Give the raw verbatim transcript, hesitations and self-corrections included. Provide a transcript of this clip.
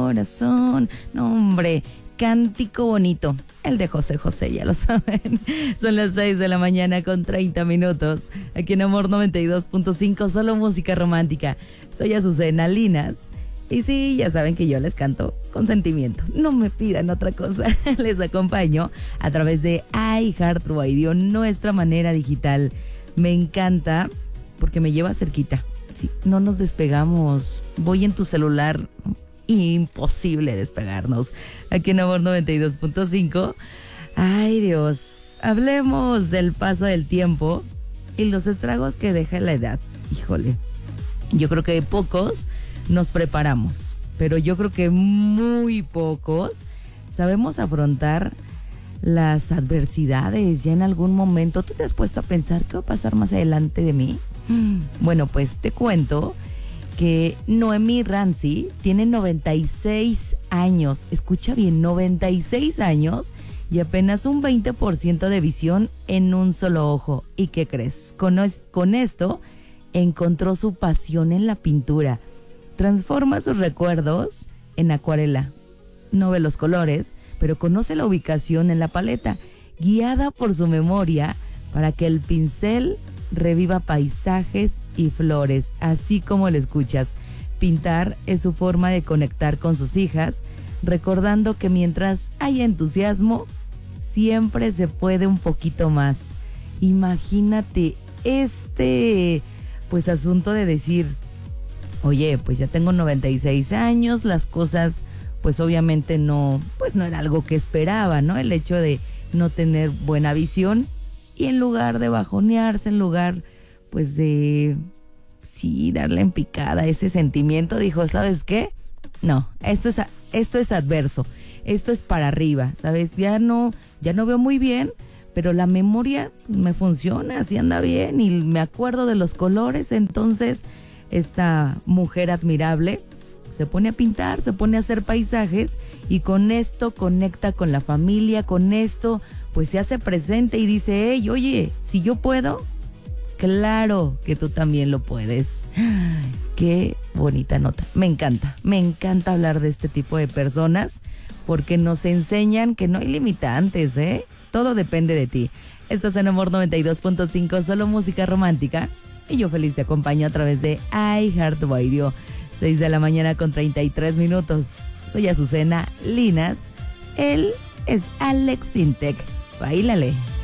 corazón. No, hombre, cántico bonito. El de José José, ya lo saben. Son las seis de la mañana con treinta minutos. Aquí en Amor noventa y dos punto cinco, solo música romántica. Soy Azucena Linas. Y sí, ya saben que yo les canto con sentimiento. No me pidan otra cosa. Les acompaño a través de iHeartRadio, nuestra manera digital. Me encanta porque me lleva cerquita. Sí, no nos despegamos. Voy en tu celular. Imposible despegarnos. Aquí en Amor noventa y dos punto cinco. Ay, Dios. Hablemos del paso del tiempo y los estragos que deja la edad. Híjole. Yo creo que pocos nos preparamos, pero yo creo que muy pocos sabemos afrontar las adversidades. Ya en algún momento, ¿tú te has puesto a pensar qué va a pasar más adelante de mí? Mm. Bueno, pues te cuento que Noemí Ramsey tiene noventa y seis años. Escucha bien, noventa y seis años y apenas un veinte por ciento de visión en un solo ojo. ¿Y qué crees? Con, es, con esto encontró su pasión en la pintura. Transforma sus recuerdos en acuarela. No ve los colores, pero conoce la ubicación en la paleta, guiada por su memoria para que el pincel reviva paisajes y flores, así como lo escuchas. Pintar es su forma de conectar con sus hijas, recordando que mientras haya entusiasmo, siempre se puede un poquito más. Imagínate este, pues, asunto de decir, oye, pues ya tengo noventa y seis años, las cosas, pues obviamente no, pues no era algo que esperaba, ¿no? El hecho de no tener buena visión y en lugar de bajonearse, en lugar, pues de, sí, darle en picada ese sentimiento, dijo, ¿sabes qué? No, esto es, esto es adverso, esto es para arriba, ¿sabes? Ya no, ya no veo muy bien, pero la memoria me funciona, así anda bien y me acuerdo de los colores, entonces esta mujer admirable se pone a pintar, se pone a hacer paisajes y con esto conecta con la familia, con esto pues se hace presente y dice, hey, oye, si yo puedo, claro que tú también lo puedes. Qué bonita nota, me encanta, me encanta hablar de este tipo de personas porque nos enseñan que no hay limitantes, ¿eh? Todo depende de ti. Estás en Amor noventa y dos punto cinco, solo música romántica. Y yo feliz te acompaño a través de iHeartRadio. seis de la mañana con treinta y tres minutos. Soy Azucena Linas. Él es Alex Sintek. Báilale.